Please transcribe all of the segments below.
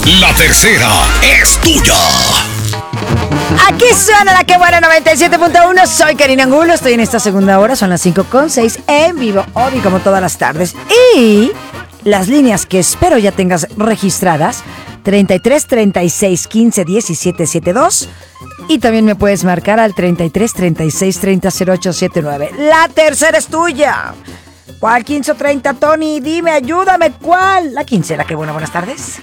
La tercera es tuya. Aquí suena la que buena 97.1. Soy Karina Angulo. Estoy en esta segunda hora. Son las 5:06 en vivo, hoy como todas las tardes. Y las líneas que espero ya tengas registradas: 33 36 15 17 72. Y también me puedes marcar al 33 36 30 08 79. La tercera es tuya. ¿Cuál 15 o 30, Tony? Dime, ayúdame, ¿cuál? La 15, la que buena, buenas tardes.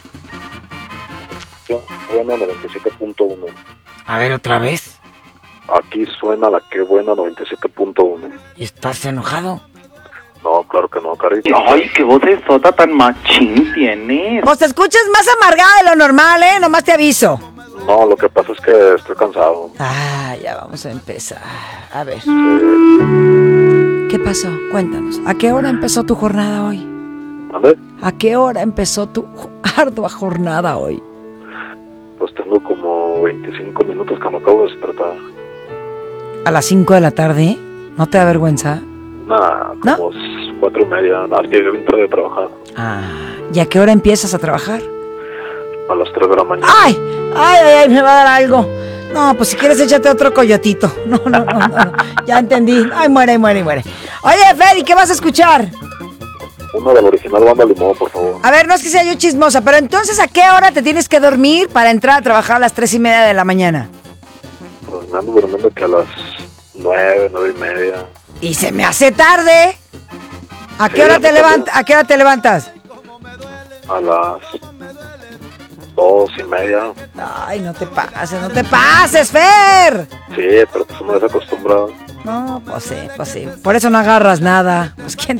Buena 97.1. A ver, otra vez. Aquí suena la que buena 97.1. ¿Estás enojado? No, claro que no, Cari. Ay, qué voz de sota tan machín tienes. Pues te escuchas más amargada de lo normal, ¿eh? Nomás te aviso. No, lo que pasa es que estoy cansado. Ah, ya vamos a empezar. A ver. ¿Qué pasó? Cuéntanos. ¿A qué hora empezó tu jornada hoy? ¿Vale? ¿A qué hora empezó tu ardua jornada hoy? Pues tengo como 25 minutos que me acabo de despertar. ¿A las 5 de la tarde? ¿No te da vergüenza? Nada, ¿No? como 4:30. Nada, que yo entré de trabajar Ah, ¿y a qué hora empiezas a trabajar? a las 3 de la mañana. ¡Ay! ¡Ay, me va a dar algo! No, pues si quieres échate otro coyotito. No. Ya entendí. Ay, muere. Oye, Freddy, ¿qué vas a escuchar? Uno del original Banda Limón, por favor. A ver, no es que sea yo chismosa, pero entonces, ¿a qué hora te tienes que dormir para entrar a trabajar a las 3:30 de la mañana? Pues me ando durmiendo que a las 9:30. Y se me hace tarde. ¿A qué Sí, hora a mí te también. levantas? ¿A qué hora te levantas? A las 2:30. Ay, no te pases, Fer. Sí, pero pues uno es acostumbrado. No, pues sí. Por eso no agarras nada. Pues quién